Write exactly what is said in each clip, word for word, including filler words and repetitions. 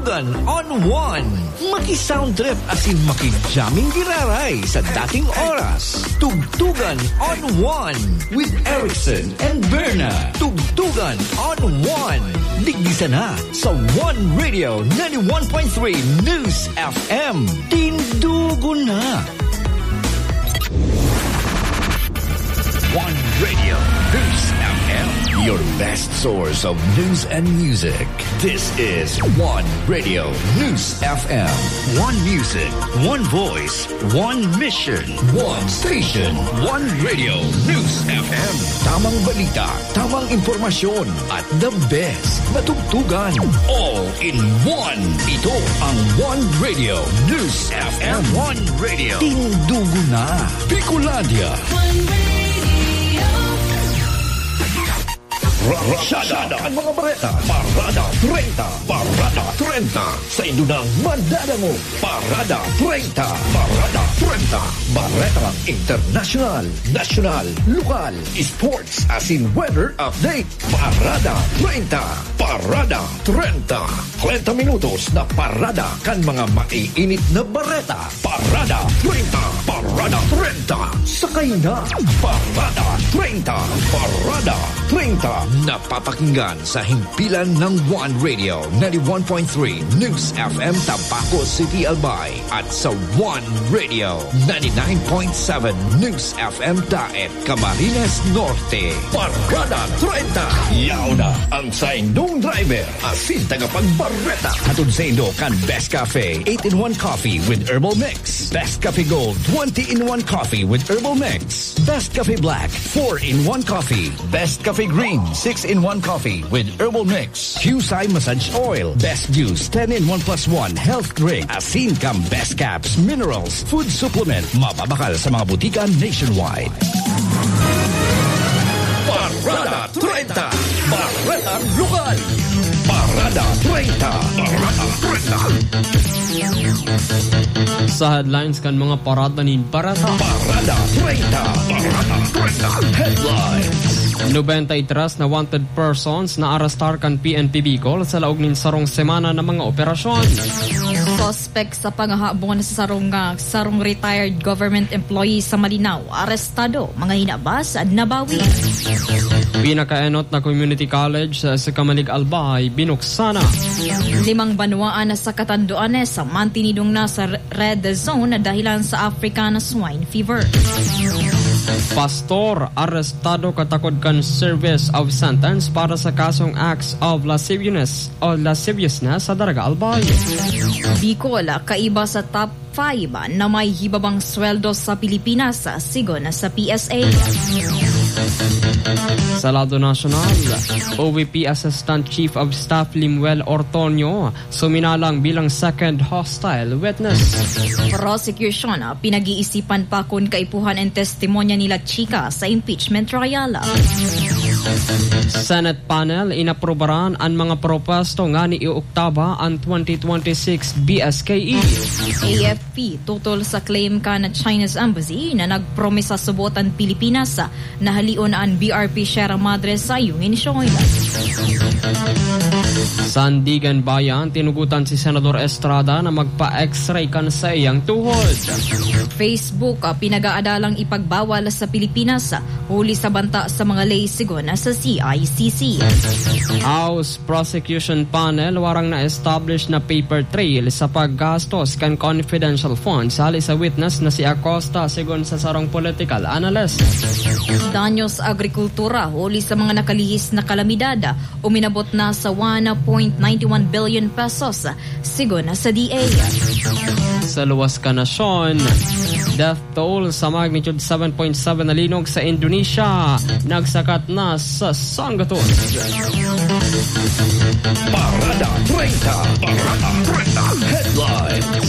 Tugtugan on one. Maki-sound trip asin maki-jamming giraray sa dating oras. Tugtugan on one with Erickson and Berna. Tugtugan on one. Digdisa na sa One Radio ninety-one point three News F M. Tindugo na. One Radio News F M, your best source of news and music. This is One Radio News F M. One music, one voice, one mission, one station, one Radio News F M. Tamang balita, tamang impormasyon, at the best na tugtugan. All in one. Ito ang One Radio News F M. One Radio. Tindugo na. Bicolandia. One Radio. Rasyada ang mga bareta. Parada treinta. Parada treinta. Sa indunang mandadango. Parada treinta. Parada treinta. Bareta International, National, Lokal, Sports as in weather update. Parada treinta. Parada treinta. treinta minutos na parada kan mga maiinit na bareta. Parada treinta. Parada treinta. Sakay na. Parada treinta. Parada treinta. Napapakinggan sa himpilan ng One Radio ninety-one point three News F M Tabaco City, Albay at sa One Radio ninety-nine point seven News F M Daet, Camarines Norte. Parada treinta. Yaw na ang sa indong driver asin tagapagbareta. Hatod sa indo kan Best Cafe eight in one coffee with herbal mix. Best Cafe Gold twenty in one coffee with herbal mix. Best Cafe Black four in one coffee. Best Cafe Green six in one coffee with herbal mix. Q-Sai Massage Oil. Best Juice ten in one plus one health drink. Asin Cam Best Caps Minerals Food Supplement. Mababakal sa mga butika nationwide. Parada treinta. Parada Lokal. Parada treinta. Parada treinta. Sa headlines kan mga parada ni Parada. Parada treinta. Parada treinta. Headlines. ninety-three na wanted persons na arrestar kan P N P Bicol sa laog nin sarong semana ng mga operasyon. Suspect sa pangahabon sa sarong, uh, sarong retired government employee sa Malinaw, arestado, mga hinabas at nabawi. Pinakaenot na community college sa Kamalig Albay, binuksana. Limang banwaan na sa Katanduanes sa mantinidong na sa red zone na dahilan sa African swine fever. Pastor, arestado katakod kan service of sentence para sa kasong acts of lasciviousness o lasciviousness sa Daraga Albay. Bicol, kaiba sa top five na may hibabang sweldo sa Pilipinas, sigon sa P S A. Sa lado nasyonal, O V P Assistant Chief of Staff Limuel Ortonio suminalang bilang second hostile witness. Prosecution, pinag-iisipan pa kung kaipuhan ang testimonya nila Chika sa impeachment trial. Senate panel inaprobaran ang mga proposto nga ni Oktaba ang twenty twenty-six B S K E. A F P tutol sa claim ka na China's embassy na nagpromisa subotan Pilipinas na halion ang B R P Sierra Madre sa Yungin Shoy. Sandigan Bayan, tinugutan si Senador Estrada na magpa-x-ray kan sa iyang tuhod. Facebook, pinag-aadalang ipagbawal sa Pilipinas huli sa banta sa mga laysigon sa C I C C. House Prosecution Panel warang na-establish na paper trail sa paggastos kan confidential funds hali sa witness na si Acosta sigon sa sarong political analyst. Danyos agrikultura huli sa mga nakalihis na kalamidad uminabot na sa one point nine one billion pesos sigon sa D A. Sa luwas ka nasyon, death toll sa magnitude seven point seven na linog sa Indonesia nagsakat na sa Sangaton. Parada treinta. Parada treinta. Headlines.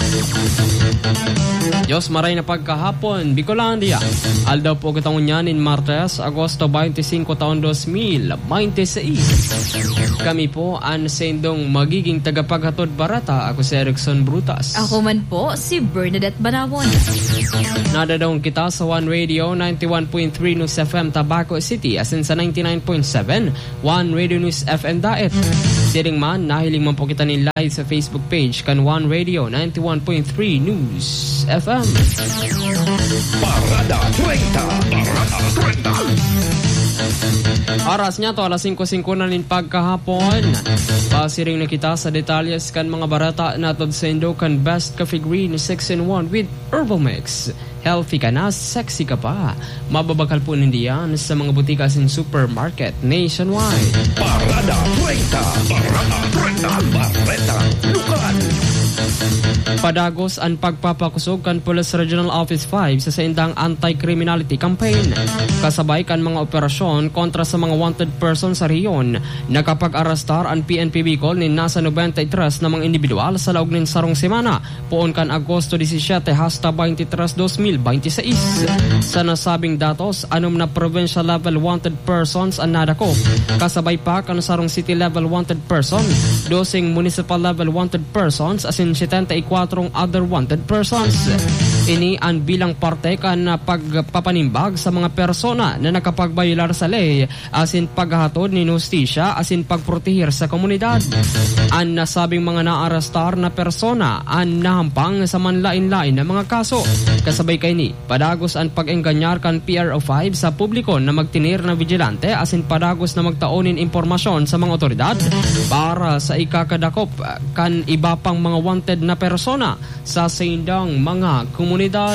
Diyos maray na pagkahapon, Bicolandia. Aldaw po katangon niyan in Martes, Agosto twenty-five, taon two thousand twenty-six. Kami po ang sendong magiging tagapaghatod barata. Ako si Erickson Brutas. Ako man po si Bernadette Banawon. Nadadong kita sa One Radio ninety-one point three News F M Tabaco City asin sa ninety-nine point seven One Radio News F M Daet. Siring man, nahiling man po kita ni live sa Facebook page kan One Radio ninety-one point three News F M. Parada treinta. Parada treinta. Oras niya to, alas singko singko na rin pagkahapon. Pasiring na kita sa detalyes kan mga barata natod sa Indo kan Best Coffee Green six in one with Herbal Mix. Healthy ka na, sexy ka pa. Mababakal po nindiyan sa mga butika sin supermarket nationwide. Parada treinta. Parada treinta. Bareta Lokal. Padagos ang pagpapakusog kan Police Regional Office five sa saindang anti-criminality campaign. Kasabay kan mga operasyon kontra sa mga wanted persons sa riyon. Nakapag-arrestar ang P N P Bicol ni nasa ninety-three na mga individual sa laog nin sarong semana. Poon kan Agosto seventeen hasta twenty-three, twenty twenty-six. Sa nasabing datos, anom na provincial level wanted persons ang nadako. Kasabay pa kan sarong city level wanted person, dosing municipal level wanted persons asin seventy-four other wanted persons. Ini ang bilang parte kan pagpapanimbag sa mga persona na nakapagbayular sa ley asin paghatod ni justisya asin pagprotehir sa komunidad. Ang nasabing mga naarestar na persona ang nahampang sa manlain-lain na mga kaso. Kasabay kay ni padagos ang pag-engganyar kan P R O five sa publiko na magtinir na vigilante asin padagos na magtaonin impormasyon sa mga otoridad para sa ikakadakop kan iba pang mga wanted na persona sa saindang mga komunidad.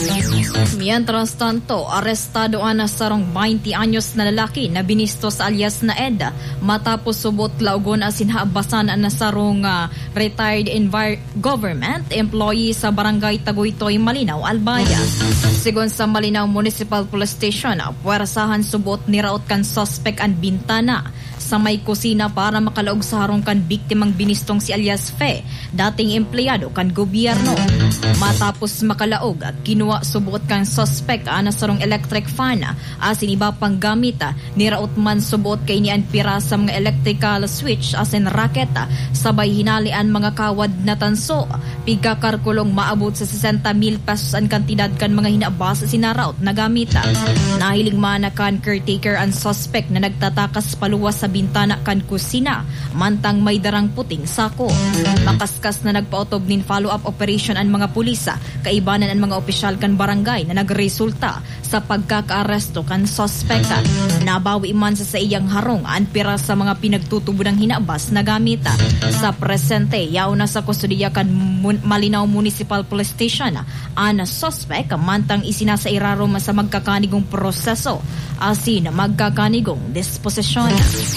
Mientras tanto, arestado ang sarong twenty anyos na lalaki na binistos alias na Ed matapos subot laugon asin haabasan ang nasarong uh, retired envir- government employee sa barangay Taguytoy, Malinaw, Albaya. Sigon sa Malinaw Municipal Police Station, puwersahan subot niraot kan suspect ang bintana sa may kusina para makalaog sa harong kan biktimang binistong si alias Fe, dating empleyado kan gobyerno. Matapos makalaog, kinuha subot kan suspect ana sarong electric fan asin iba pang gamit, niraot man subot kay ni an pira sa mga electrical switch asin racket, sabay hinalian mga kawad na tanso. Pigkakarkulong maabot sa sixty mil pesos ang kantidad kan mga hinabas sinaraot na gamit. Nahiling man kan caretaker ang suspect na nagtatakas paluwas sa bintana kan kusina mantang may darang puting sako. Makaskas na nagpaotob nin follow-up operation ang mga pulisa, kaibanan ang mga opisyal kan barangay na nagresulta sa pagkakaaresto kan suspekta. Nabawi man sa sa iyang harong ang pira sa mga pinagtutubo ng hinabas na gamita. Sa presente, yaw na sa kustudiya kan Malinaw Municipal Police Station ang suspect mantang isinasa irarom sa magkakanigong proseso asin magkakanigong disposisyon.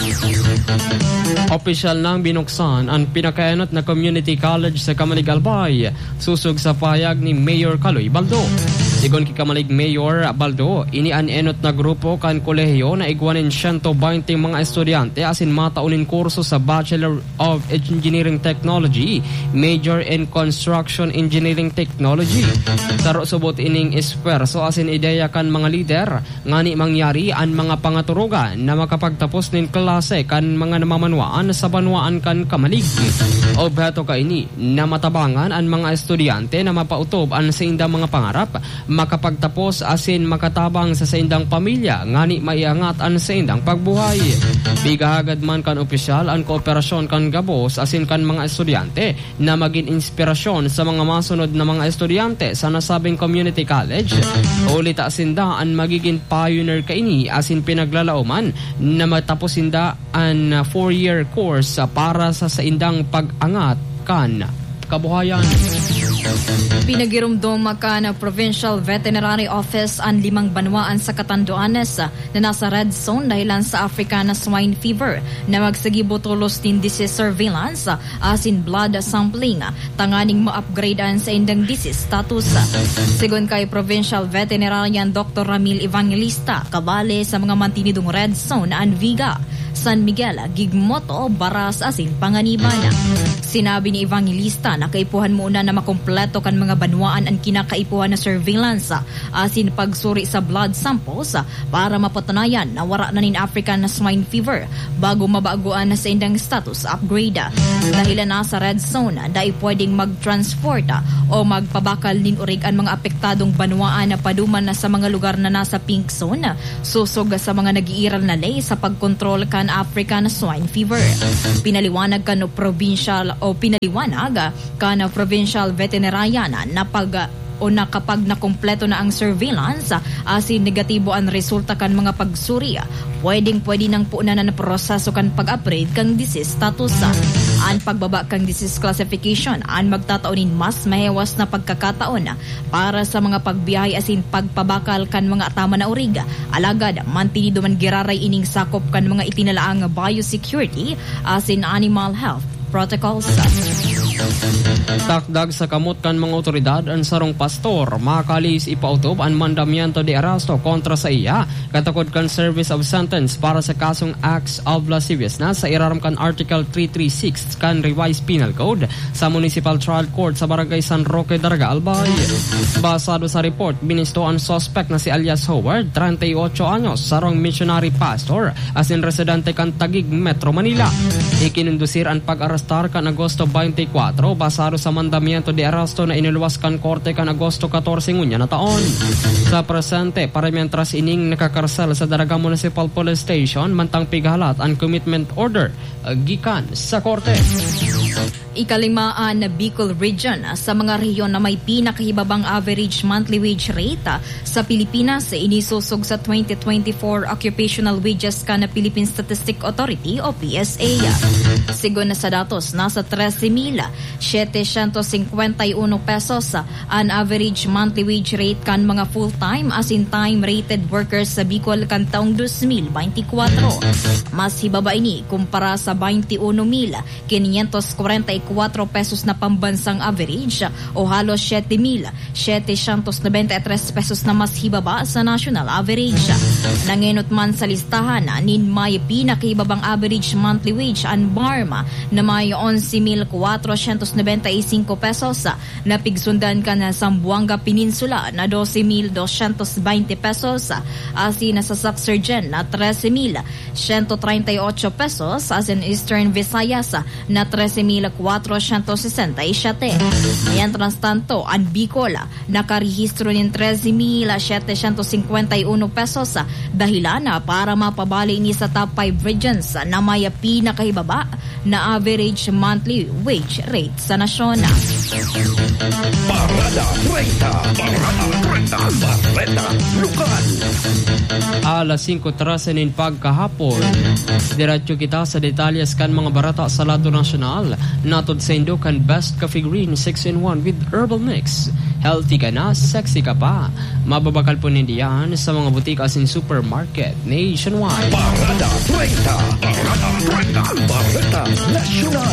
Opisyal nang binuksan ang pinakaenot na community college sa Kamalig Albay, susog sa payag ni Mayor Kaloy Baldo. Sigon kay Kamalig Mayor Baldo, ini an enot na grupo kan kolehiyo na igwanin one hundred twenty mga estudyante asin mataunin kurso sa Bachelor of Engineering Technology, Major in Construction Engineering Technology. Taro subot ining esperso asin ideya kan mga lider ngani mangyari an mga pangaturugan na makapagtapos nin klase kan mga namamanwaan sa banwaan kan Kamalig. Obheto ka ini na matabangan ang mga estudyante na mapautob an sa indang mga pangarap, makapagtapos asin makatabang sa saindang pamilya ngani maiangat an sa indang pagbuhay. Bigahagad man kan opisyal ang kooperasyon kan gabos asin kan mga estudyante na maging inspirasyon sa mga masunod na mga estudyante sa nasabing community college. Ulit asinda ang magiging pioneer kaini asin pinaglalauman na mataposinda ang four-year course para sa saindang pag-angat kan kabuhayan. Pinagirumdom ka na Provincial Veterinary Office ang limang banwaan sa Catanduanes na nasa red zone dahilan sa African swine fever na magsagibutulos din disease surveillance asin blood sampling tanganing ma-upgrade an sa indang disease status. Sigon kay Provincial Veterinarian Doctor Ramil Evangelista, kabale sa mga mantinidong red zone ang Viga. San Miguel, Gigmoto, Baras asin Panganibana. Sinabi ni Evangelista na kaipuhan muna na makumpleto kan mga banwaan ang kinakaipuhan na surveillance asin pagsuri sa blood samples para mapatunayan na wara na nin African swine fever bago mabaguan na sa indang status upgrade. Dahil na sa red zone, dahil pwedeng mag-transport o magpabakal nin urig ang mga apektadong banwaan na paduman na sa mga lugar na nasa pink zone, susog sa mga nag-iiral na lay sa pagkontrol kan African swine fever. Pinaliwanag kan no provincial o pinaliwanag kan provincial veterinarian na pag o na kapag nakumpleto na ang surveillance asin negatibo ang resulta kan mga pagsuri, pwedeng pwede nang puunan na proseso kan pag-upgrade kang disease status. Ang pagbaba kang disease classification ang magtataonin mas mahewas na pagkakataon para sa mga pagbiyahe asin pagpabakal kan mga tama na origa. Alagad mantinido man giraray ining sakop kan mga itinalaang biosecurity asin animal health protocols. Takdag sa kamot kan mga otoridad ang sarong pastor makalis ipautob ang mandamiento de arresto kontra sa iya katakod kan service of sentence para sa kasong acts of lasciviousness sa iraram kan Article three thirty-six kan revised penal code sa Municipal Trial Court sa Barangay San Roque, Daraga, Albay. Basado sa report, binisto ang suspect na si alias Howard, thirty-eight anyos, sarong missionary pastor asin residente kan Taguig, Metro Manila. Ikinundusir ang pag-arrestar kan Agosto twenty-four basado sa mandamiento de arresto na iniluwas kan korte kan Agosto fourteen ngunya na taon. Sa presente, para mientras ining nakakarsel sa Daraga Municipal Police Station mantang pighalat ang commitment order uh, gikan sa korte. Ikalimaan na Bicol Region sa mga rehiyon na may pinakahibabang average monthly wage rate sa Pilipinas inisusog sa twenty twenty-four Occupational Wages ka na Philippine Statistic Authority o P S A. Sigon na sa datos, nasa thirteen mil setesyentos singkwentayuno pesos ang average monthly wage rate kan mga full-time as in time rated workers sa Bicol kan taong two thousand twenty-four. Mas hibaba ini kumpara sa twenty-one mil quinientos forty-four pesos na pambansang average o halos seven mil setesyentos ninety-three pesos na mas hibaba sa national average. Nangenot man sa listahan nin may pinakahibabang average monthly wage ang B A R M na may eleven mil cuatrocientos ninety-five pesos na pigsundan ka na Zamboanga Peninsula na twelve mil doscientos twenty pesos asin sa Saxurgen na thirteen mil one thirty-eight pesos asin Eastern Visayas na thirteen mil cuatrocientos sesenta-siete. Mientras tanto, ang Bicol nakarehistro ng thirteen mil setecientos cincuenta-uno pesos dahilan para mapabali ni sa top five regions na may pinakahibaba na average monthly wage rate sa nasyon. Parada thirty, Parada thirty, Barreta Lokal. Alas five thirty nin pagkahapon. Diretso kita sa detalyes kan mga barata sa lado nasyonal. Natod sa Indo kan Best Coffee Green six in one with herbal mix. Healthy ka na, sexy ka pa. Mababakal po nindiyan sa mga butika sin supermarket nationwide. Parada thirty, Parada thirty, Barreta Nacional.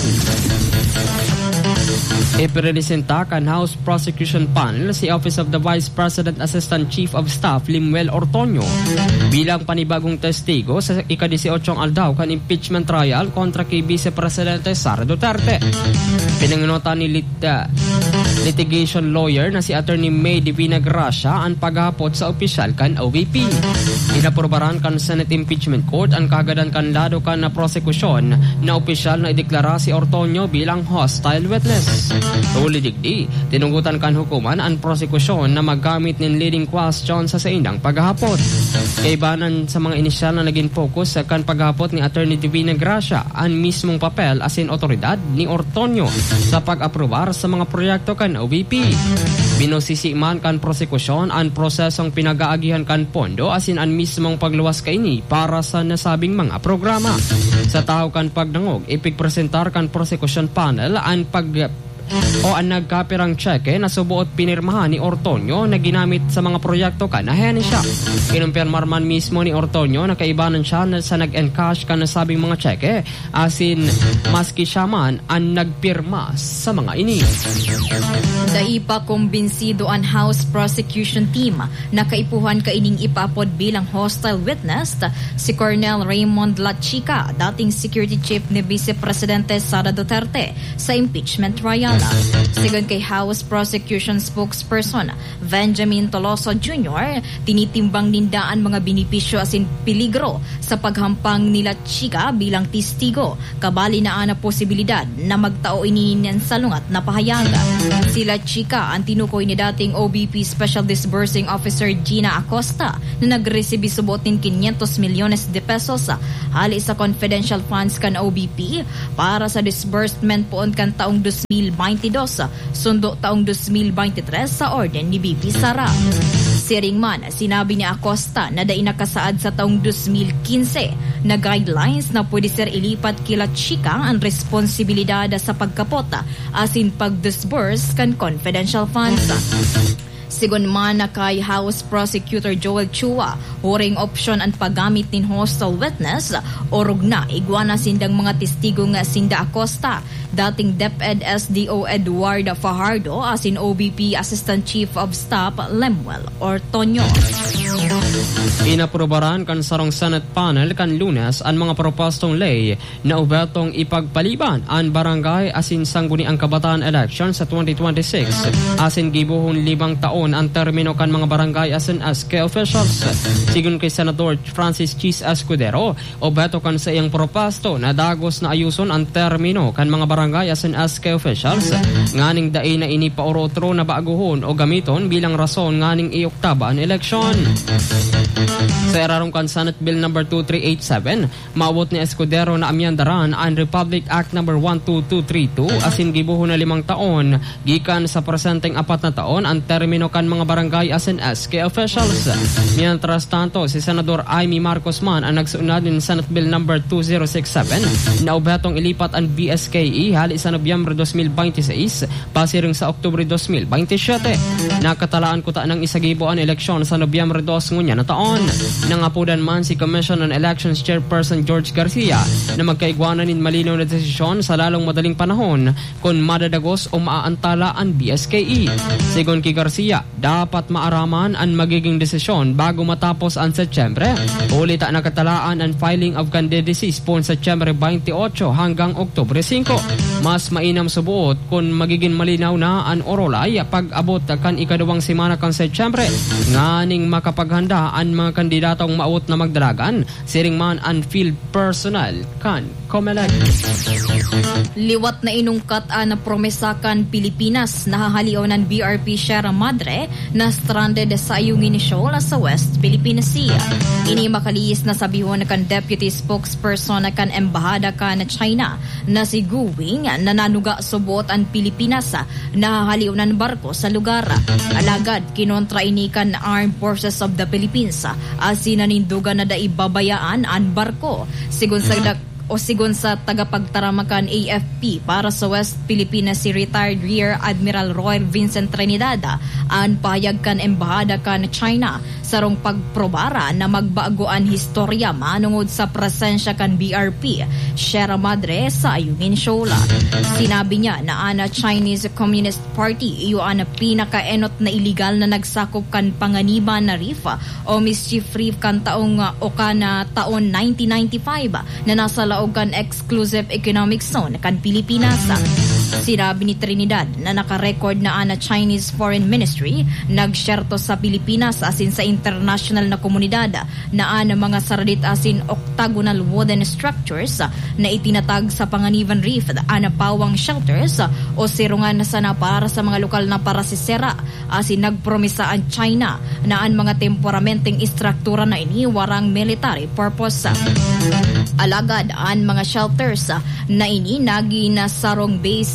Ipirepresenta kan House Prosecution Panel si Office of the Vice President Assistant Chief of Staff Limuel Ortonio bilang panibagong testigo sa ika-eighteen aldaw kan impeachment trial kontra kay Vice Presidente Sara Duterte. Pinangunota ni lit, uh, litigation lawyer na si Attorney May Divina Gracia ang paghapot sa opisyal kan O V P. Inaprobaran kan Senate Impeachment Court ang kagadan kan lado kan na prosekusyon na opisyal na ideklara si Ortonio bilang hostile witness. Uli digdi, tinunggutan kan hukuman ang prosekusyon na maggamit ng leading question sa sa indang paghapot. Kaibanan sa mga inisyal na naging focus sa kan paghapot ni Attorney Divina Gracia ang mismong papel asin otoridad ni Ortonio sa pag-aprobar sa mga proyekto kan O V P. Binosisiman kan prosekusyon ang prosesong pinag-aagihan kan pondo asin ang mismong pagluwas kaini para sa nasabing mga programa. Sa tao kan pagdangog, ipigpresentar kan prosekusyon panel ang pag o ang nagkapirang tseke na subuot pinirmahan ni Ortonio na ginamit sa mga proyekto kanahen siya. Kinumpirmar man mismo ni Ortonio na kaibanan siya na sa nag-encash ka na sabing mga tseke asin maski siya man ang nagpirma sa mga ini. Daipa kumbinsido ang House Prosecution Team na kaipuhan kaining ipapod bilang hostile witness si Colonel Raymond Lachica, dating Security Chief ni Vice Presidente Sara Duterte sa impeachment trial. Sigon kay House Prosecution Spokesperson Benjamin Toloso Junior, tinitimbang nindaan mga benepisyo asin peligro sa paghampang ni Lachica bilang testigo, kabali na ana posibilidad na magtao iniinan sa lungat na pahayaga. Si Lachica ang tinukoy ni dating O B P Special Disbursing Officer Gina Acosta na nagresibi subotin quinientos milyones de pesos hali sa confidential funds kan O B P para sa disbursement poon kan taong two thousand twenty-two sundo taong two thousand twenty-three sa orden ni B P Sara. Siring man, sinabi ni Acosta na dai nakasaad sa taong two thousand fifteen na guidelines na pwede sir ilipat kila Chika ang responsibilidad sa pagkapota asin pag-disburse kan confidential funds. Sigon man na kay House Prosecutor Joel Chua, huring opsyon ang paggamit nin hostile witness o rugna igwana sindang mga testigo nga sinda Acosta, dating DepEd S D O Eduardo Fajardo asin O B P Assistant Chief of Staff Lemuel Ortonio. Inaprobaran kan sarong Senate panel kan Lunes ang mga propostong lay na ubetong ipagpaliban ang barangay asin sangguni ang kabataan election sa twenty twenty-six asin gibuhon libang taon ang termino kan mga barangay asin S K officials. Sigun kay Senador Francis Chis Escudero, obeto kan sa iyang proposto na dagos na ayuson ang termino kan mga barangay asin S K officials nganing dai na ini paurotro na baaguhon o gamiton bilang rason nganing ioktaba ang eleksyon. Sa erarong kan Senate Bill number two three eight seven, maabot ni Escudero na amyandaran ang Republic Act number one two two three two asin gibuhon na limang taon gikan sa presenteng apat na taon ang termino kan mga barangay asin S K officials. Mientras tanto, si Senador Amy Marcos man ang nagsunod ng Senate Bill number two zero six seven na ubetong ilipat ang B S K E hali sa Nobyembre two thousand twenty-six pasiring sa Oktubre two thousand twenty-seven. Nakatalaan ko ta ng isagibo ang eleksyon sa Nobyembre two ngunya na taon. Nangapudan man si Commission on Elections Chairperson George Garcia na magkaigwanan in malinaw na desisyon sa lalong madaling panahon kung madadagos o maaantala ang B S K E. Sigon kay Garcia, dapat maaraman ang magiging desisyon bago matapos ang Setyembre. Ulit ang nakatalaan ang filing of candidacies po Setyembre twenty-eight hanggang Oktubre five. Mas mainam subuot kung magiging malinaw na ang orolay pag-abot kan ikaduwang semana kan Setyembre. Nganing makapaghanda ang mga kandidatong maut na magdalagan, siring man ang field personnel kan COMELEC. Liwat na inungkat na promesakan Pilipinas nahahaliw ng B R P Sierra Madre na stranded sa ayungin ni Shoal sa West Philippine Sea. Ini makalihis na sabihon kan Deputy Spokesperson na kan Embahada kan China na si Gu Wing na nanuga subot ang Pilipinas nahahaliw ng barko sa lugar. Alagad kinontra ini kan Armed Forces of the Philippines as sinanindugan na daibabayaan ang barko. Sigun sa o sigon sa tagapagtaramakan A F P para sa West Pilipinas si retired Rear Admiral Roy Vincent Trinidad ang pahayag kan Embahada kan China sarong pagprobara na magbagoan historya manungod sa presensya kan B R P Sierra Madre sa ayungin Shoal. Sinabi niya na ana Chinese Communist Party iyo ang pinakaenot na illegal na nagsakop kan panganiban na reef o mischief reef kan taong o kana taon nineteen ninety-five na nasa laog kan exclusive economic zone kan Pilipinas. Sinabi ni Trinidad na nakarecord na ana Chinese Foreign Ministry nagsyerto sa Pilipinas asin sa international na komunidad na ana mga saradit asin octagonal wooden structures na itinatag sa Panganiban Reef ana pawang shelters o sirungan na sana para sa mga lokal na parasisera asin nagpromisa ang China na ang mga temperamenteng istruktura na ini warang military purpose. Alagad ang mga shelters na ini nagi na sarong base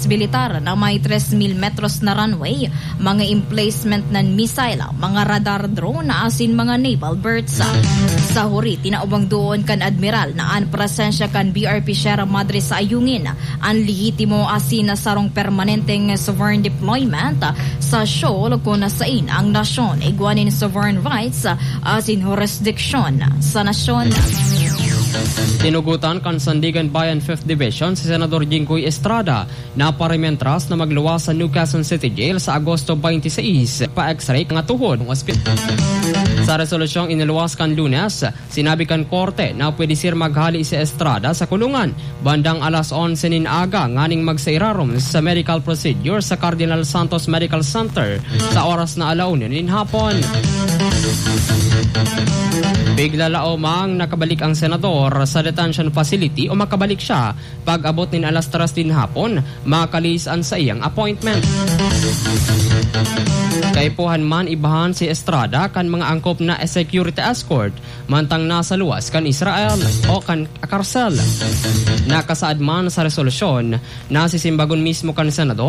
base militar na may tres mil metros na runway, mga emplacement ng missile, mga radar drone na asin mga naval berths. Sa huri, tinaubang doon kan Admiral na an presensya kan B R P Sierra Madre sa ayungin ang lehitimo asin na sarong permanenteng sovereign deployment sa shoal kung nasain ang nasyon igwanin sovereign rights asin jurisdiction sa nasyon. Tinugutan kan Sandigan Bayan fifth Division si Senador Jinggoy Estrada na parimentras na magluwas sa Newcastle City Jail sa Agosto twenty-six pa x-ray nga tuhod ng ospital. Sa resolusyong iniluwas kan Lunes, sinabi kan korte na pwede sir maghali si Estrada sa kulungan bandang alas onse nin aga nganing magsairarom sa medical procedure sa Cardinal Santos Medical Center sa oras na alauna nin hapon. Bigla laomang nakabalik ang senador sa detention facility o makabalik siya pag abot nin alas tres din hapon makalisan sa iyang appointment. Kay puhan man ibahan si Estrada kan mga angkop na security escort mantang nasa luwas kan Israel o kan karsel. Nakasaad man sa resolusyon na sisimbagon mismo kan senador